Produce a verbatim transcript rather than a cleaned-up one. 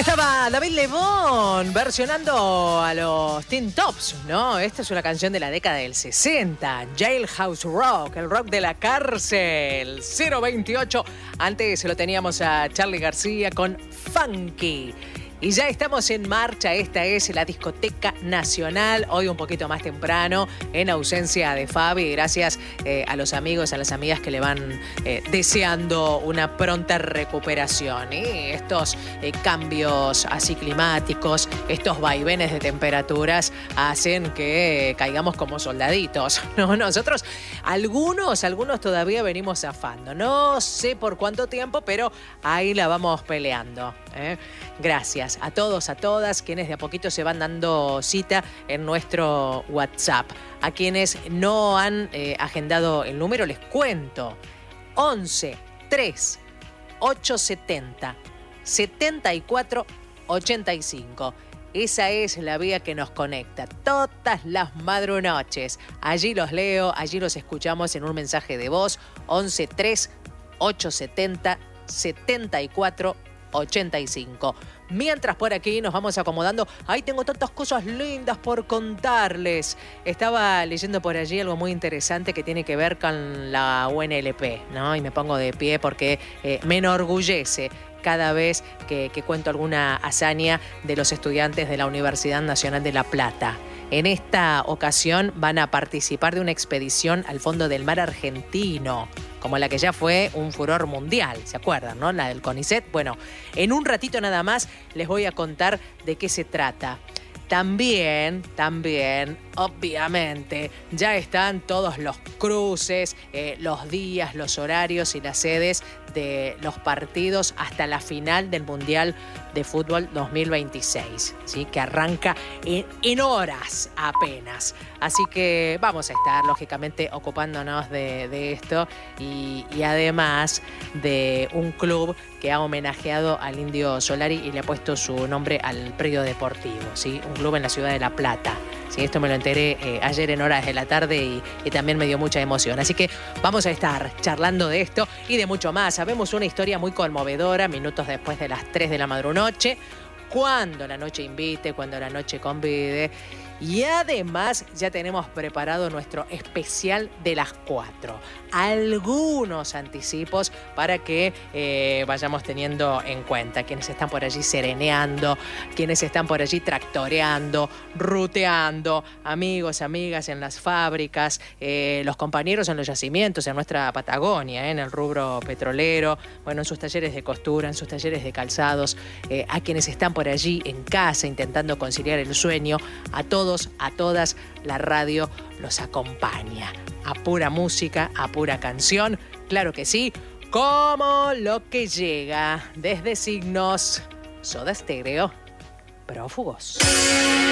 Estaba David Lebón versionando a los Teen Tops, ¿no? Esta es una canción de la década del sesenta, Jailhouse Rock, el rock de la cárcel, cero veintiocho. Antes se lo teníamos a Charly García con Funky. Y ya estamos en marcha, esta es la Discoteca Nacional, hoy un poquito más temprano, en ausencia de Fabi, gracias eh, a los amigos, a las amigas que le van eh, deseando una pronta recuperación. Y estos eh, cambios así climáticos, estos vaivenes de temperaturas hacen que eh, caigamos como soldaditos, ¿no? Nosotros, algunos, algunos todavía venimos zafando, no sé por cuánto tiempo, pero ahí la vamos peleando, ¿eh? Gracias a todos, a todas, quienes de a poquito se van dando cita en nuestro WhatsApp. A quienes no han eh, agendado el número, les cuento. once tres ochocientos setenta setenta y cuatro ochenta y cinco. Esa es la vía que nos conecta todas las madrunoches. Allí los leo, allí los escuchamos en un mensaje de voz. once tres ochocientos setenta setenta y cuatro ochenta y cinco. Mientras por aquí nos vamos acomodando, ahí tengo tantas cosas lindas por contarles. Estaba leyendo por allí algo muy interesante que tiene que ver con la U N L P, ¿no? Y me pongo de pie porque eh, me enorgullece cada vez que, que cuento alguna hazaña de los estudiantes de la Universidad Nacional de La Plata. En esta ocasión van a participar de una expedición al fondo del mar argentino, como la que ya fue un furor mundial, ¿se acuerdan, no? La del CONICET. Bueno, en un ratito nada más les voy a contar de qué se trata. También, también, obviamente, ya están todos los cruces, eh, los días, los horarios y las sedes de los partidos hasta la final del Mundial de Fútbol dos mil veintiséis, ¿sí? Que arranca en, en horas apenas. Así que vamos a estar, lógicamente, ocupándonos de, de esto y, y además de un club que ha homenajeado al Indio Solari y le ha puesto su nombre al predio deportivo, ¿sí? Un club en la ciudad de La Plata. Sí, esto me lo enteré eh, ayer en horas de la tarde y, y también me dio mucha emoción. Así que vamos a estar charlando de esto y de mucho más. Sabemos una historia muy conmovedora, minutos después de las tres de la madrunoche, cuando la noche invite, cuando la noche convide. Y además ya tenemos preparado nuestro especial de las cuatro. Algunos anticipos para que eh, vayamos teniendo en cuenta. Quienes están por allí sereneando, quienes están por allí tractoreando, ruteando, amigos, amigas en las fábricas, eh, los compañeros en los yacimientos, en nuestra Patagonia, eh, en el rubro petrolero, bueno, en sus talleres de costura, en sus talleres de calzados, eh, a quienes están por allí en casa intentando conciliar el sueño, a todos. A todas, la radio los acompaña. A pura música, a pura canción, claro que sí, como lo que llega desde Signos, Soda Stereo, Prófugos.